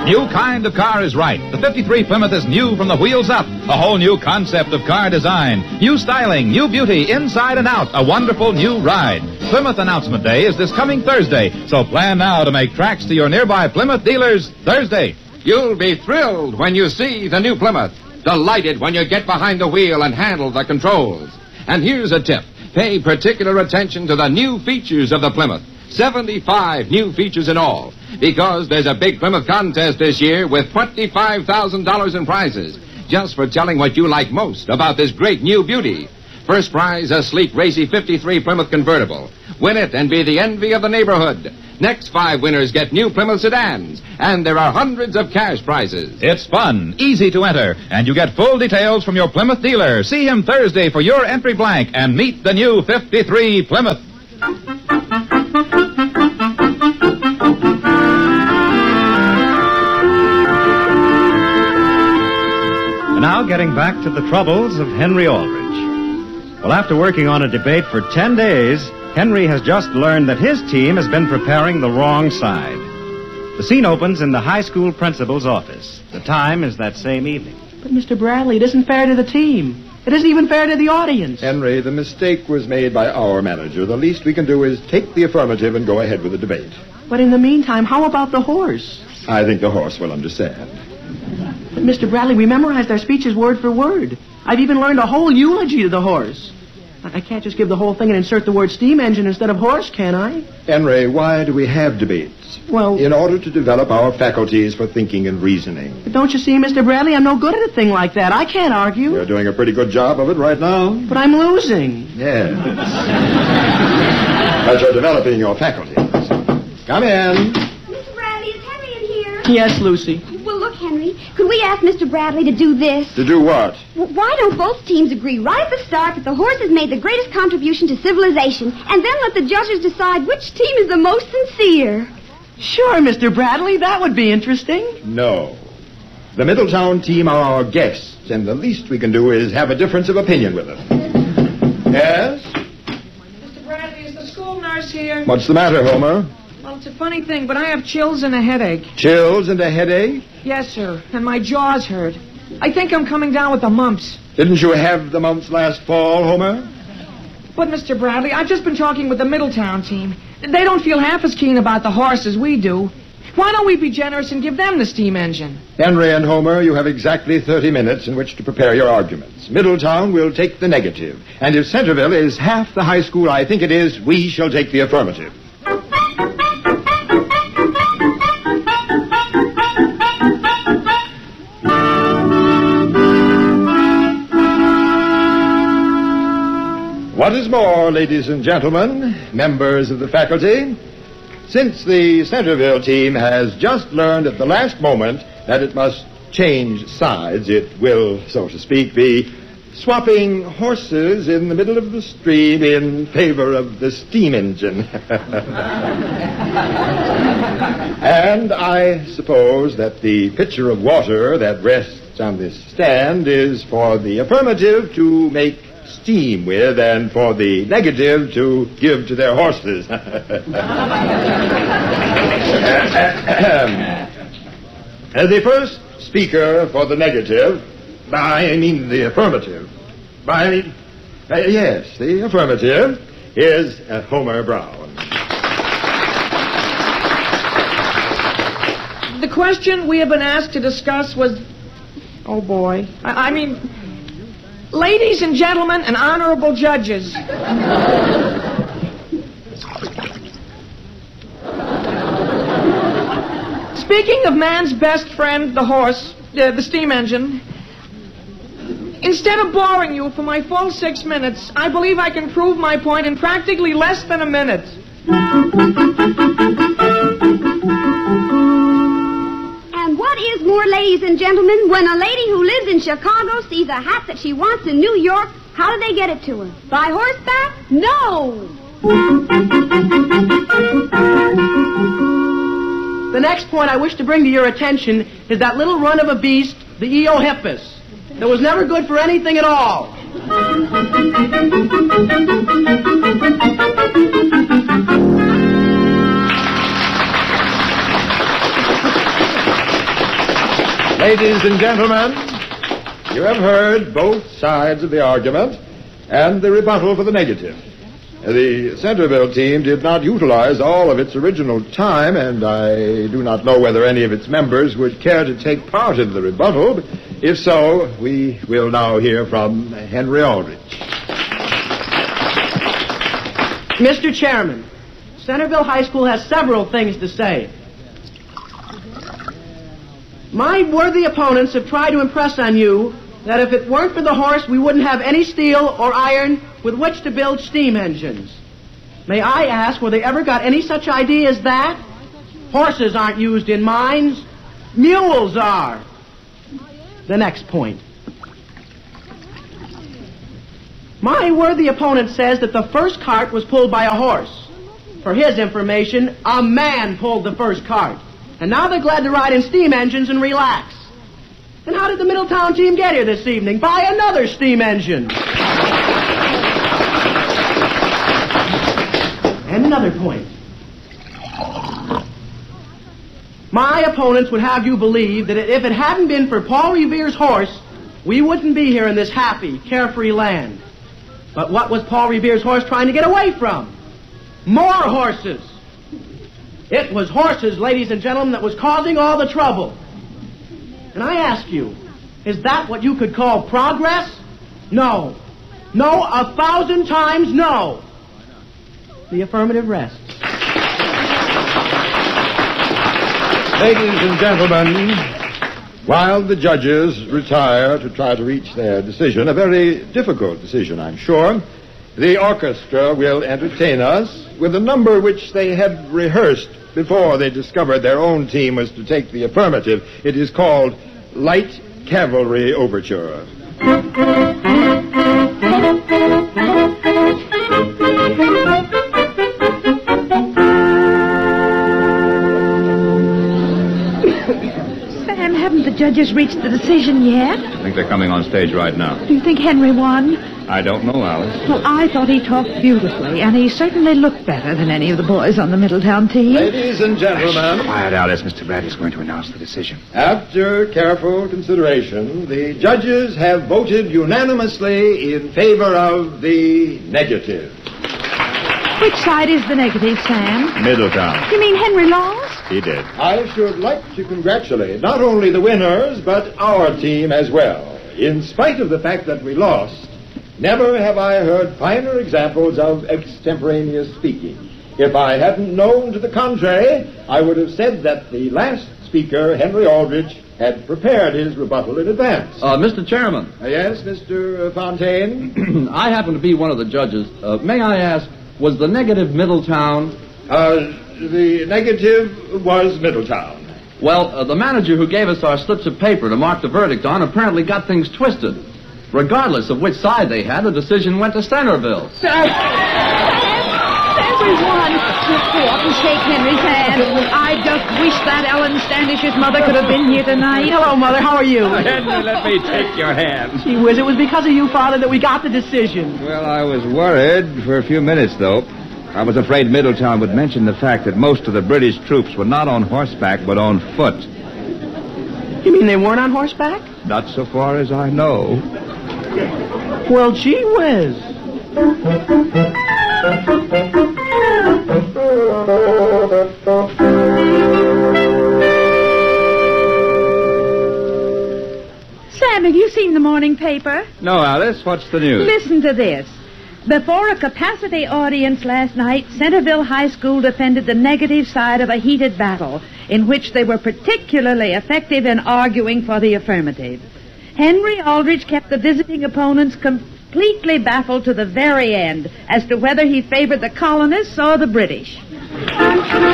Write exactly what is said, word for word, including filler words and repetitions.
New kind of car is right. The fifty-three Plymouth is new from the wheels up. A whole new concept of car design. New styling, new beauty, inside and out. A wonderful new ride. Plymouth Announcement Day is this coming Thursday, so plan now to make tracks to your nearby Plymouth dealers Thursday. You'll be thrilled when you see the new Plymouth. Delighted when you get behind the wheel and handle the controls. And here's a tip. Pay particular attention to the new features of the Plymouth. seventy-five new features in all. Because there's a big Plymouth contest this year with twenty-five thousand dollars in prizes. Just for telling what you like most about this great new beauty. First prize, a sleek, racy fifty-three Plymouth convertible. Win it and be the envy of the neighborhood. Next five winners get new Plymouth sedans. And there are hundreds of cash prizes. It's fun, easy to enter, and you get full details from your Plymouth dealer. See him Thursday for your entry blank and meet the new fifty-three Plymouth. And now getting back to the troubles of Henry Aldrich. Well, after working on a debate for ten days, Henry has just learned that his team has been preparing the wrong side. The scene opens in the high school principal's office. The time is that same evening. But, Mister Bradley, it isn't fair to the team. It isn't even fair to the audience. Henry, the mistake was made by our manager. The least we can do is take the affirmative and go ahead with the debate. But in the meantime, how about the horse? I think the horse will understand. But, Mister Bradley, we memorized our speeches word for word. I've even learned a whole eulogy to the horse. I can't just give the whole thing and insert the word steam engine instead of horse, can I? Henry, why do we have debates? Well... In order to develop our faculties for thinking and reasoning. But don't you see, Mister Bradley, I'm no good at a thing like that. I can't argue. You're doing a pretty good job of it right now. But I'm losing. Yes. But you're developing your faculties. Come in. Mister Bradley, is Henry in here? Yes, Lucy. Well, look, Henry, could we ask Mister Bradley to do this? To do what? Well, why don't both teams agree right at the start that the horse has made the greatest contribution to civilization, and then let the judges decide which team is the most sincere? Sure, Mister Bradley, that would be interesting. No. The Middletown team are our guests, and the least we can do is have a difference of opinion with them. Yes? Mister Bradley, is the school nurse here? What's the matter, Homer? Well, it's a funny thing, but I have chills and a headache. Chills and a headache? Yes, sir, and my jaw's hurt. I think I'm coming down with the mumps. Didn't you have the mumps last fall, Homer? But, Mister Bradley, I've just been talking with the Middletown team. They don't feel half as keen about the horse as we do. Why don't we be generous and give them the steam engine? Henry and Homer, you have exactly thirty minutes in which to prepare your arguments. Middletown will take the negative. And if Centerville is half the high school I think it is, we shall take the affirmative. What is more, ladies and gentlemen, members of the faculty, since the Centerville team has just learned at the last moment that it must change sides, it will, so to speak, be swapping horses in the middle of the stream in favor of the steam engine. And I suppose that the pitcher of water that rests on this stand is for the affirmative to make steam with and for the negative to give to their horses. The first speaker for the negative, I mean the affirmative, I mean, uh, yes, the affirmative is uh, Homer Brown. The question we have been asked to discuss was... Oh, boy. I, I mean... Ladies and gentlemen and honorable judges. Speaking of man's best friend, the horse, uh, the steam engine, instead of boring you for my full six minutes, I believe I can prove my point in practically less than a minute. And what is more, ladies and gentlemen, when a lady who lives in Chicago sees a hat that she wants in New York, how do they get it to her? By horseback? No! The next point I wish to bring to your attention is that little run of a beast, the Eohippus, that was never good for anything at all. Ladies and gentlemen, you have heard both sides of the argument and the rebuttal for the negative. The Centerville team did not utilize all of its original time, and I do not know whether any of its members would care to take part in the rebuttal. If so, we will now hear from Henry Aldrich. Mister Chairman, Centerville High School has several things to say. My worthy opponents have tried to impress on you that if it weren't for the horse, we wouldn't have any steel or iron with which to build steam engines. May I ask, were they ever got any such idea as that? Horses aren't used in mines. Mules are. The next point. My worthy opponent says that the first cart was pulled by a horse. For his information, a man pulled the first cart. And now they're glad to ride in steam engines and relax. And how did the Middletown team get here this evening? By another steam engine. And another point. My opponents would have you believe that if it hadn't been for Paul Revere's horse, we wouldn't be here in this happy, carefree land. But what was Paul Revere's horse trying to get away from? More horses. It was horses, ladies and gentlemen, that was causing all the trouble. And I ask you, is that what you could call progress? No. No, a thousand times no. The affirmative rests. Ladies and gentlemen, while the judges retire to try to reach their decision, a very difficult decision, I'm sure, the orchestra will entertain us with a number which they had rehearsed before they discovered their own team was to take the affirmative. It is called Light Cavalry Overture. Sam, haven't the judges reached the decision yet? I think they're coming on stage right now. Do you think Henry won? I don't know, Alice. Well, I thought he talked beautifully, and he certainly looked better than any of the boys on the Middletown team. Ladies and gentlemen, Quiet, Alice. Mister Bradley's going to announce the decision. after careful consideration, the judges have voted unanimously in favor of the negative. Which side is the negative, Sam? Middletown. You mean Henry lost? He did. I should like to congratulate not only the winners, but our team as well. In spite of the fact that we lost, never have I heard finer examples of extemporaneous speaking. If I hadn't known to the contrary, I would have said that the last speaker, Henry Aldrich, had prepared his rebuttal in advance. Uh, Mister Chairman, Uh, yes, Mister Fontaine? I happen to be one of the judges. Uh, may I ask, was the negative Middletown? Uh, the negative was Middletown. Well, uh, the manager who gave us our slips of paper to mark the verdict on apparently got things twisted. Regardless of which side they had, the decision went to Centerville. Everyone, let's go up and shake Henry's hand. I just wish that Ellen Standish's mother could have been here tonight. Hello, Mother. How are you? Henry, let me take your hand. Gee whiz, it was because of you, Father, that we got the decision. Well, I was worried for a few minutes, though. I was afraid Middletown would mention the fact that most of the British troops were not on horseback, but on foot. You mean they weren't on horseback? Not so far as I know. Well, gee whiz. Sam, have you seen the morning paper? No, Alice. What's the news? Listen to this. Before a capacity audience last night, Centerville High School defended the negative side of a heated battle in which they were particularly effective in arguing for the affirmative. Henry Aldrich kept the visiting opponents completely baffled to the very end as to whether he favored the colonists or the British.